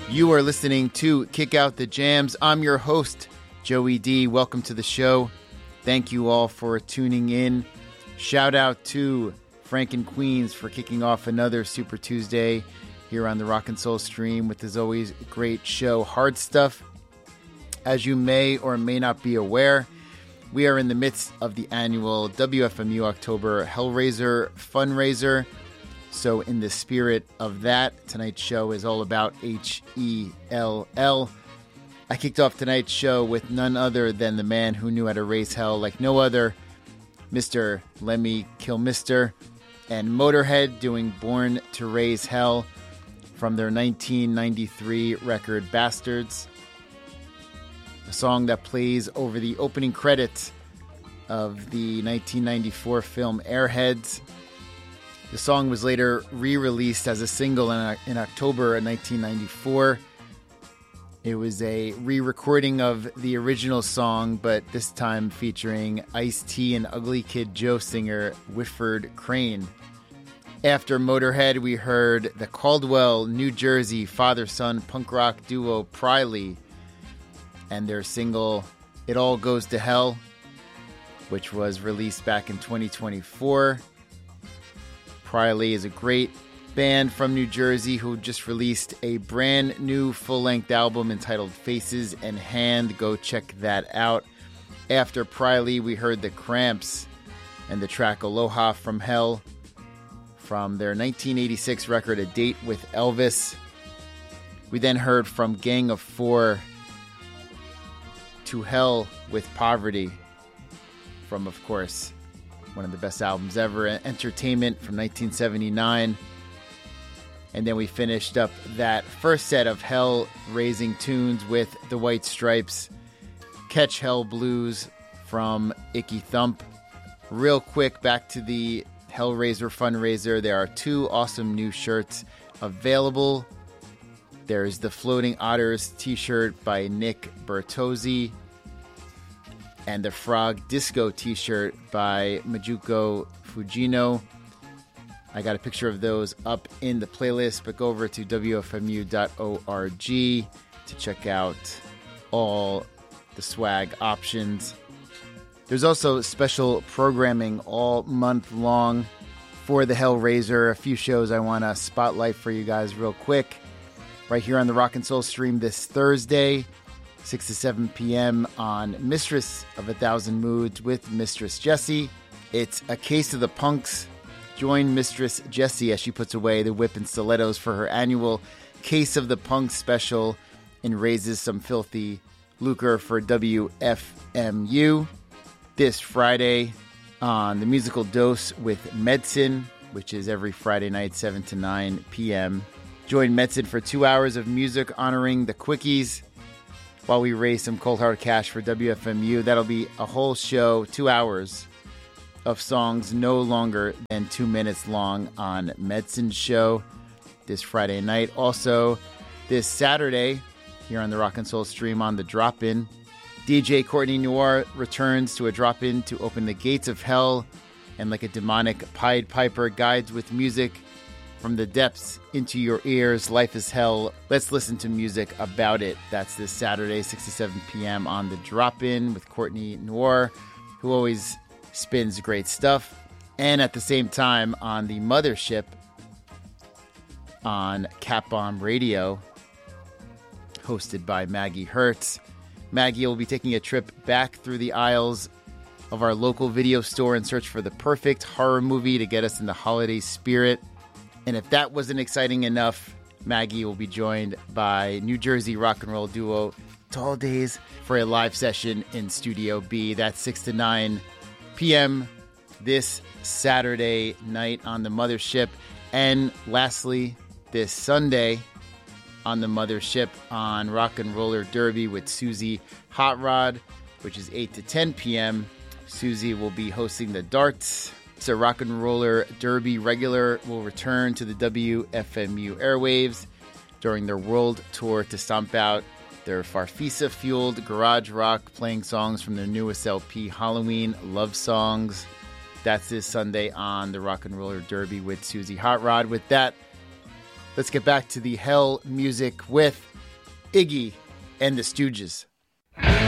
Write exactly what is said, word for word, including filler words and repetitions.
You are listening to Kick Out the Jams. I'm your host, Joey D. Welcome to the show. Thank you all for tuning in. Shout out to Frank and Queens for kicking off another Super Tuesday here on the Rock and Soul stream with, as always, a great show, Hard Stuff. As you may or may not be aware, we are in the midst of the annual W F M U October Hellraiser fundraiser. So in the spirit of that, tonight's show is all about H E L L. I kicked off tonight's show with none other than the man who knew how to raise hell like no other, Mister Lemmy Kilmister, and Motorhead doing Born to Raise Hell from their nineteen ninety-three record Bastards, a song that plays over the opening credits of the nineteen ninety-four film Airheads. The song was later re-released as a single in, in October of nineteen ninety-four. It was a re-recording of the original song, but this time featuring Ice-T and Ugly Kid Joe singer Whitford Crane. After Motorhead, we heard the Caldwell, New Jersey father-son punk rock duo Priley and their single It All Goes to Hell, which was released back in twenty twenty-four. Priley is a great band from New Jersey who just released a brand new full-length album entitled Faces and Hand. Go check that out. After Priley, we heard the Cramps and the track Aloha from Hell from their nineteen eighty-six record A Date with Elvis. We then heard from Gang of Four, To Hell with Poverty, from, of course, one of the best albums ever, Entertainment from nineteen seventy-nine. And then we finished up that first set of hell-raising tunes with the White Stripes, Catch Hell Blues from Icky Thump. Real quick, back to the Hellraiser fundraiser. There are two awesome new shirts available. There's the Floating Otters t-shirt by Nick Bertozzi and the Frog Disco t-shirt by Majuko Fujino. I got a picture of those up in the playlist, but go over to W F M U dot org to check out all the swag options. There's also special programming all month long for the Hellraiser. A few shows I want to spotlight for you guys real quick. Right here on the Rock and Soul stream this Thursday, six to seven p.m. on Mistress of a Thousand Moods with Mistress Jessie. It's a case of the punks. Join Mistress Jessie as she puts away the whip and stilettos for her annual Case of the Punks special and raises some filthy lucre for W F M U. This Friday on The Musical Dose with Medicine, which is every Friday night, seven to nine p.m. Join Medicine for two hours of music honoring the Quickies while we raise some cold hard cash for W F M U. That'll be a whole show, two hours of songs no longer than two minutes long on Medicine's show this Friday night. Also, this Saturday, here on the Rock and Soul stream on the Drop-In, D J Courtney Noir returns to a drop-in to open the gates of hell and like a demonic Pied Piper guides with music from the depths into your ears. Life is hell. Let's listen to music about it. That's this Saturday, six to seven p.m. on the Drop-In with Courtney Noir, who always spins great stuff. And at the same time on the Mothership on Cat Bomb Radio, hosted by Maggie Hertz. Maggie will be taking a trip back through the aisles of our local video store in search for the perfect horror movie to get us in the holiday spirit. And if that wasn't exciting enough, Maggie will be joined by New Jersey rock and roll duo Tall Days for a live session in Studio B. That's six to nine p.m. this Saturday night on the Mothership. And lastly, this Sunday on the Mothership on Rock and Roller Derby with Susie Hot Rod, which is eight to ten p.m. Susie will be hosting the darts. So Rock and Roller Derby regular will return to the W F M U airwaves during their world tour to stomp out their Farfisa-fueled garage rock, playing songs from their newest L P, Halloween Love Songs. That's this Sunday on the Rock and Roller Derby with Susie Hot Rod. With that, let's get back to the hell music with Iggy and the Stooges.